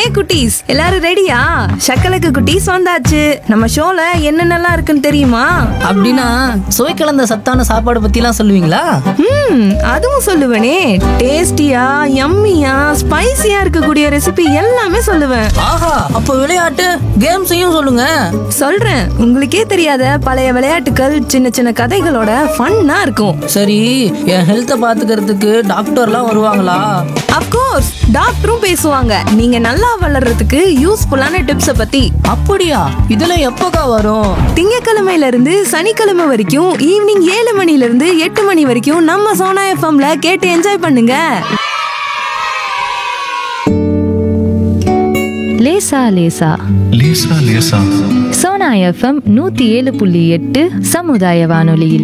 Hi குட்டீஸ், எல்லாரும் ரெடியா? சக்கலக்கு குட்டீஸ் வந்தாச்சு. நம்ம ஷோல என்னென்னலாம் இருக்குன்னு தெரியுமா? அப்படின்னா சுவை கலந்த சத்தான சாப்பாடு பத்திலாம் சொல்லுவீங்களா? அதுவும் சொல்லுவேனே. டேஸ்டியா, யம்மியா, ஸ்பைசியா இருக்கக்கூடிய ரெசிபி எல்லாமே சொல்லுவேன். ஆஹா, அப்ப விளையாட்டு கேம்ஸையும் சொல்லுங்க. சொல்றேன், உங்களுக்கே தெரியாத பழைய விளையாட்டுகள், சின்ன சின்ன கதைகளோட ஃபன்னா இருக்கும். சரி, என் ஹெல்த்தை பாத்துக்கிறதுக்கு டாக்டர்லாம் வருவாங்களா? அப்கோர்ஸ், டாக்டரும் பேசுவாங்க. நீங்க நல்லா வளர்றதுக்கு யூஸ்ஃபுல்லான டிப்ஸ பத்தி. அப்படியா? இதெல்லாம் எப்பக்கா வரும்? திங்கக்கிழமையில இருந்து சனிக்கிழமை வரைக்கும் ஈவினிங் 7 மணில இருந்து 8 மணி வரைக்கும் நம்ம சோனா எஃப்எம்ல கேட்டு என்ஜாய் பண்ணுங்க. லேசா லேசா லேசா லேசா சோனா எஃப்எம் 107.8 சமுதாய வானொலியில்.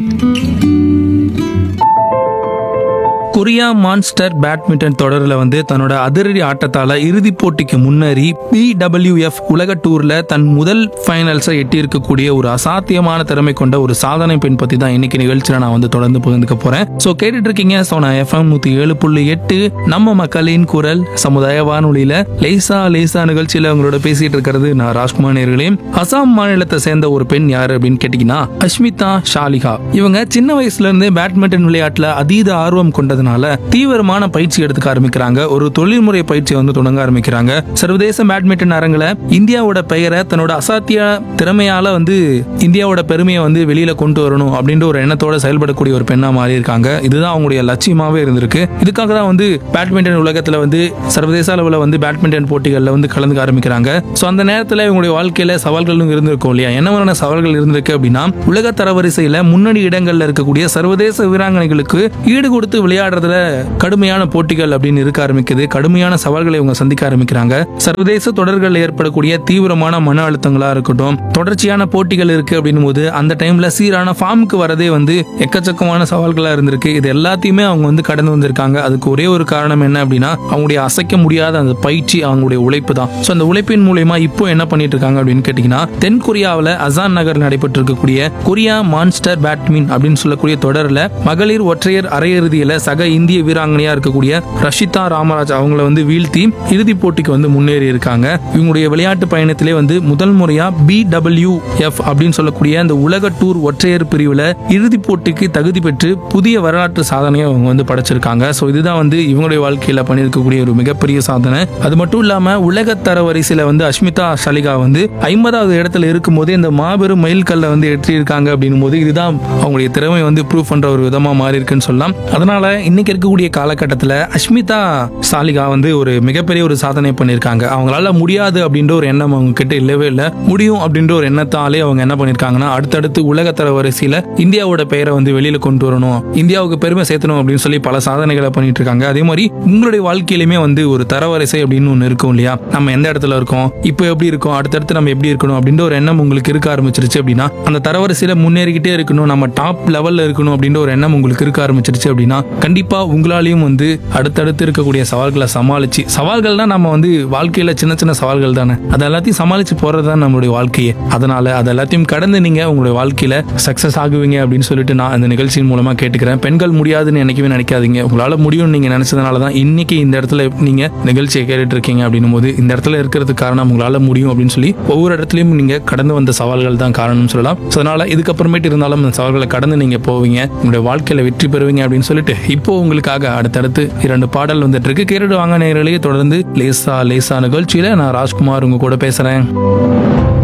கொரியா மான்ஸ்டர் பேட்மிண்டன் தொடரில் வந்து தன்னோட அதிரடி ஆட்டத்தால் இறுதிப் போட்டிக்கு முன்னேறி BWF உலக டூரில் தன் முதல் ஃபைனல்ஸை எட்டியிருக்கக்கூடிய ஒரு அசாத்தியமான திறமை கொண்ட ஒரு சாதனை பெண் பற்றி தான் இன்னைக்கு நிகழ்ச்சியில் நான் வந்து தொடர்ந்து பகிர்ந்துக்க போகிறேன். ஸோ கேட்டுட்டு இருக்கீங்க சோனா FM 107.8 நம்ம மக்களின் குரல் சமுதாய வானொலியில் லேசா லேசா நிகழ்ச்சியில் அவங்களோட பேசிட்டு இருக்கிறது நான் ராஜ்குமார் நேர்களே. அசாம் மாநிலத்தை சேர்ந்த ஒரு பெண் யார் அப்படின்னு கேட்டிங்கன்னா அஷ்மிதா ஷாலிகா. இவங்க சின்ன வயசுல இருந்தே பேட்மிண்டன் விளையாட்டில் அதீத ஆர்வம் கொண்டது தீவிரமான பயிற்சி எடுத்துக்க ஆரம்பிக்கிறாங்க. ஒரு தொழில்முறை பயிற்சியை வந்து தொடங்க ஆரம்பிக்கிறாங்க. சர்வதேச பேட்மிண்டன் அரங்கில இந்தியாவோட பெயரை தன்னோட அசாத்திய திறமையால வந்து இந்தியாவோட பெருமையை வந்து வெளியில கொண்டு வரணும் அப்படின்ற ஒரு எண்ணத்தோட செயல்படக்கூடிய ஒரு பெண்ணா மாறி இருக்காங்க. இதுதான் அவங்களுடைய லட்சியமாவே இருந்திருக்கு. இதுக்காக தான் வந்து பேட்மிண்டன் உலகத்துல வந்து சர்வதேச அளவில் வந்து பேட்மிண்டன் போட்டிகள்ல வந்து கலந்துக்க ஆரம்பிக்கிறாங்க. ஸோ அந்த நேரத்தில் இவங்களுடைய வாழ்க்கையில சவால்களும் இருந்திருக்கும் இல்லையா? என்ன மாதிரியான சவால்கள் இருந்திருக்கு அப்படின்னா, உலக தரவரிசையில முன்னணி இடங்கள்ல இருக்கக்கூடிய சர்வதேச வீராங்கனைகளுக்கு ஈடு கொடுத்து விளையாடுறதுல கடுமையான போட்டிகள் அப்படின்னு இருக்க ஆரம்பிக்குது. கடுமையான சவால்களை இவங்க சந்திக்க ஆரம்பிக்கிறாங்க. சர்வதேச தொடர்கள் ஏற்படக்கூடிய தீவிரமான மன அழுத்தங்களா இருக்கட்டும், தொடர்ச்சியான போட்டிகள் இருக்கு அப்படின்னும் போது அந்த டைம்ல சீரான ஃபார்முக்கு வரதே வந்து எக்கச்சக்கமான சவால்களா இருந்திருக்கு. இது எல்லாத்தையுமே அவங்க வந்து கடந்து வந்திருக்காங்க. அதுக்கு ஒரே ஒரு காரணம் என்ன அப்படின்னா, அவங்களுடைய அசைக்க முடியாத அந்த பயிற்சி, அவங்களுடைய உழைப்பு தான். ஸோ அந்த உழைப்பின் மூலமா இப்போ என்ன பண்ணிட்டு இருக்காங்க அப்படின்னு கேட்டீங்கன்னா, தென் கொரியாவில் அசான் நகர் நடைபெற்று இருக்கக்கூடிய கொரியா மான்ஸ்டர் பேட்மின் அப்படின்னு சொல்லக்கூடிய தொடரில் மகளிர் ஒற்றையர் அரையிறுதியில சக இந்திய வீராங்கனையா இருக்கக்கூடிய ரஷிதா ராமராஜ் அவங்கள வந்து வீழ்த்தி இறுதிப் போட்டிக்கு வந்து முன்னேறி இருக்காங்க. இவங்களுடைய விளையாட்டு பயணத்திலே வந்து முதல் முறையா BWF அப்படின்னு சொல்லக்கூடிய அந்த உலக டூர் ஒற்றையர் பிரிவுல இறுதிப் போட்டிக்கு தகுதி பெற்று புதிய வரலாற்று சாதனையை அவங்க வந்து படைச்சிருக்காங்க. ஸோ இதுதான் வந்து இவங்களுடைய வாழ்க்கையில பண்ணியிருக்கக்கூடிய ஒரு மிகப்பெரிய சாதனை. அது மட்டும் இல்லாம உலக தர வரிசையில வந்து அஷ்மிதா ஷாலிகா வந்து 50வது இடத்துல இருக்கும் போதே இந்த மாபெரும் மைல்கல்ல வந்து எட்டியிருக்காங்க அப்படின்னும் போது இதுதான் அவங்களுடைய திறமை வந்து ப்ரூவ் பண்ற ஒரு விதமா மாறி இருக்குன்னு சொல்லலாம். அதனால இன்னைக்கு இருக்கக்கூடிய காலகட்டத்தில் அஷ்மிதா ஷாலிகா வந்து ஒரு மிகப்பெரிய ஒரு சாதனை பண்ணியிருக்காங்க. அவங்களால முடியாது அப்படின்ற ஒரு எண்ணம் அவங்க கிட்ட இல்லவே இல்லை. முடியும் அப்படின்ற ஒரு எண்ணத்தாலே அவங்க என்ன பண்ணிருக்காங்கன்னா, அடுத்தடுத்து உலகத்தர வரிசையில இந்தியாவோட பெயரை வந்து வெளியில கொண்டு வரணும், இந்தியாவுக்கு பெருமை சேர்த்தணும் அப்படின்னு சொல்லி பல சாதனைகளை பண்ணிட்டு இருக்காங்க. அதே மாதிரி உங்களுடைய வாழ்க்கையிலுமே வந்து ஒரு தரவரிசை அப்படின்னு ஒன்று இருக்கும் இல்லையா? நம்ம எந்த இடத்துல இருக்கோம், இப்போ எப்படி இருக்கோம், அடுத்தடுத்து நம்ம எப்படி இருக்கணும் அப்படின்ற ஒரு எண்ணம் உங்களுக்கு இருக்க ஆரம்பிச்சிருச்சு அப்படின்னா, அந்த தரவரிசையில முன்னேறிக்கிட்டே இருக்கணும், நம்ம டாப் லெவல்ல இருக்கணும் அப்படின்ற ஒரு எண்ணம் உங்களுக்கு இருக்க ஆரம்பிச்சிருச்சு அப்படின்னா, கண்டிப்பா உங்களாலையும் வந்து அடுத்தடுத்து இருக்கக்கூடிய சவால்களை சமாளிச்சு, சவால்கள்னா நம்ம வந்து வாழ்க்கையில சின்ன சின்ன சவால்கள் தானே, அது எல்லாத்தையும் சமாளிச்சு போறது தான் நம்மளுடைய வாழ்க்கையே. அதனால அது எல்லாத்தையும் கடந்து நீங்க உங்களுடைய வாழ்க்கையில சக்சஸ் ஆகுவீங்க அப்படின்னு சொல்லிட்டு நான் இந்த நிகழ்ச்சியின் மூலமா கேட்டுக்கிறேன். பெண்கள் முடியாதுன்னு என்னைக்குமே நினைக்காதீங்க. உங்களால முடியும்னு நீங்க நினைச்சதுனால தான் இன்னைக்கு இந்த இடத்துல நீங்க நிகழ்ச்சியை கேட்டுட்டு இருக்கீங்க அப்படின்னும் போது, இந்த இடத்துல இருக்கிறதுக்கு காரணம் உங்களால முடியும் அப்படின்னு சொல்லி ஒவ்வொரு இடத்துலயும் நீங்க கடந்து வந்த சவால்கள் தான் காரணம் சொல்லலாம். அதனால இதுக்கப்புறமேட்டு இருந்தாலும் அந்த சவால்களை கடந்து நீங்க போவீங்க, உங்களுடைய வாழ்க்கையில வெற்றி பெறுவீங்க அப்படின்னு சொல்லிட்டு இப்போ உங்களுக்காக அடுத்தடுத்து 2 பாடல் வந்துட்டு இருக்கு. கேட்டுட்டு வாங்க நேயர்களே. தொடர்ந்து லேசா லேசா நிகழ்ச்சியில நான் ராஜ்குமார் உங்க கூட பேசுறேன்.